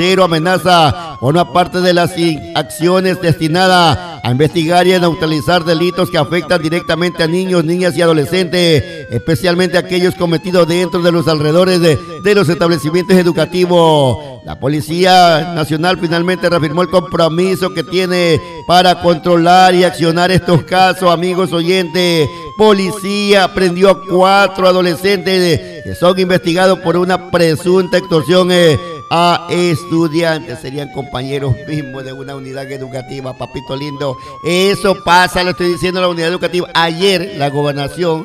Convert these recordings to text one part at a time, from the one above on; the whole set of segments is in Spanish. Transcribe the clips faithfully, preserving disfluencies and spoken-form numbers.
amenaza con una parte de las acciones destinadas a investigar y a neutralizar delitos que afectan directamente a niños, niñas y adolescentes, especialmente aquellos cometidos dentro de los alrededores de, de los establecimientos educativos. La Policía Nacional finalmente reafirmó el compromiso que tiene para controlar y accionar estos casos, amigos oyentes. Policía prendió a cuatro adolescentes que son investigados por una presunta extorsión eh, a estudiantes, serían compañeros mismos de una unidad educativa, papito lindo. Eso pasa, lo estoy diciendo, en la unidad educativa. Ayer la gobernación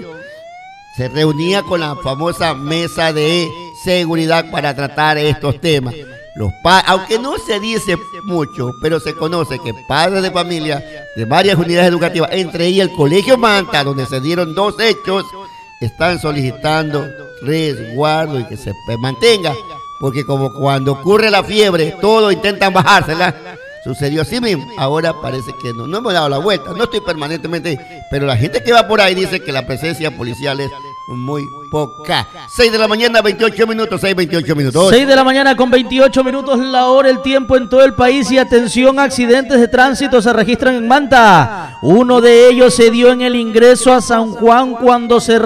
se reunía con la famosa mesa de seguridad para tratar estos temas. Los pa aunque no se dice mucho, pero se conoce que padres de familia de varias unidades educativas, entre ellas el Colegio Manta, donde se dieron dos hechos, están solicitando resguardo y que se mantenga, porque como cuando ocurre la fiebre, todos intentan bajársela. Sucedió así mismo. Ahora parece que no, no hemos dado la vuelta. No estoy permanentemente, pero la gente que va por ahí dice que la presencia policial es muy poca. seis de la mañana, veintiocho minutos, seis, veintiocho minutos. seis de la mañana con veintiocho minutos, la hora, el tiempo en todo el país. Y atención, accidentes de tránsito se registran en Manta. Uno de ellos se dio en el ingreso a San Juan cuando se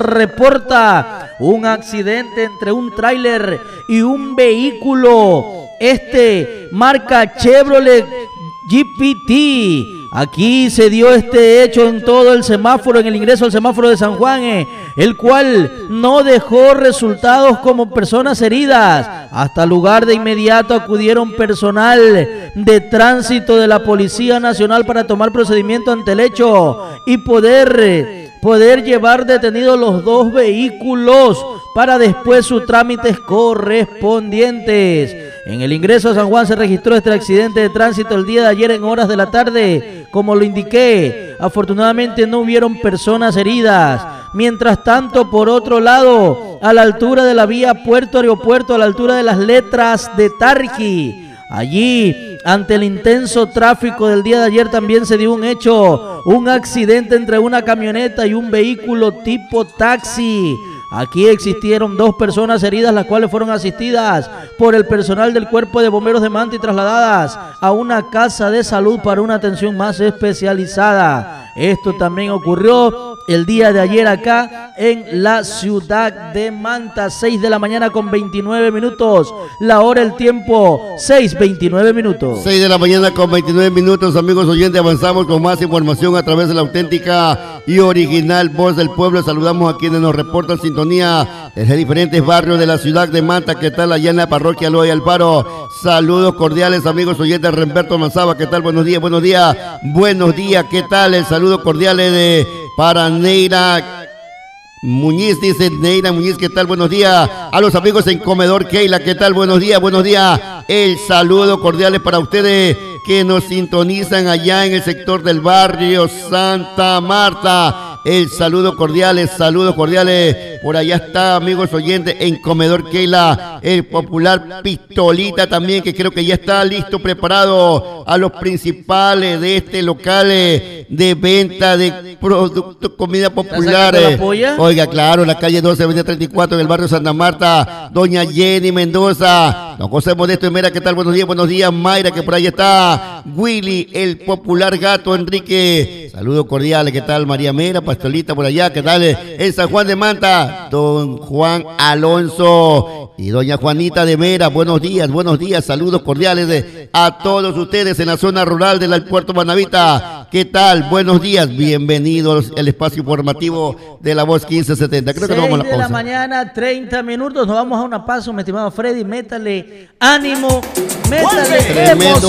reporta un accidente entre un tráiler y un vehículo. Este marca Chevrolet G P T. Aquí se dio este hecho en todo el semáforo, en el ingreso al semáforo de San Juan, eh, el cual no dejó resultados como personas heridas. Hasta el lugar de inmediato acudieron personal de tránsito de la Policía Nacional para tomar procedimiento ante el hecho y poder, eh, poder llevar detenidos los dos vehículos para después sus trámites correspondientes. En el ingreso a San Juan se registró este accidente de tránsito el día de ayer en horas de la tarde. Como lo indiqué, afortunadamente no hubieron personas heridas. Mientras tanto, por otro lado, a la altura de la vía Puerto Aeropuerto, a la altura de las letras de Tarqui, allí, ante el intenso tráfico del día de ayer, también se dio un hecho, un accidente entre una camioneta y un vehículo tipo taxi. Aquí existieron dos personas heridas, las cuales fueron asistidas por el personal del Cuerpo de Bomberos de Manta y trasladadas a una casa de salud para una atención más especializada. Esto también ocurrió el día de ayer acá en la ciudad de Manta. Seis de la mañana con veintinueve minutos, la hora, el tiempo, seis, veintinueve minutos. seis de la mañana con veintinueve minutos, amigos oyentes, avanzamos con más información a través de la auténtica y original Voz del Pueblo. Saludamos a quienes nos reportan sintonía desde diferentes barrios de la ciudad de Manta. ¿Qué tal allá en la parroquia Eloy Alfaro? Saludos cordiales, amigos oyentes. Remberto Manzaba, ¿qué tal? Buenos días, buenos días, buenos días, ¿qué tal? El saludo cordial de para Neira Muñiz, dice Neira Muñiz, ¿qué tal? Buenos días. A los amigos en Comedor Keila, ¿qué tal? Buenos días, buenos días. El saludo cordial para ustedes que nos sintonizan allá en el sector del barrio Santa Marta. El saludo cordiales, saludos cordiales. Por allá está, amigos oyentes, en Comedor Keila, el popular Pistolita también, que creo que ya está listo, preparado a los principales de este local de venta de productos, comida popular. Oiga, claro, la calle doce, avenida treinta y cuatro, en el barrio Santa Marta, doña Jenny Mendoza. Nos gozamos de esto. Y mira, ¿qué tal? Buenos días, buenos días, Mayra, que por ahí está. Willy, el popular gato Enrique. Saludos cordiales, ¿qué tal? María Mera, Pastolita por allá, ¿qué tal? En San Juan de Manta, don Juan Alonso y doña Juanita de Mera. Buenos días, buenos días, saludos cordiales de, a todos ustedes en la zona rural del Puerto Manavita. ¿Qué tal? Buenos días, bienvenidos al espacio informativo de la Voz quince setenta. Creo que nos vamos a la pausa. seis de la mañana, treinta minutos, nos vamos a una pausa, mi estimado Freddy. Métale ánimo, métale tremendo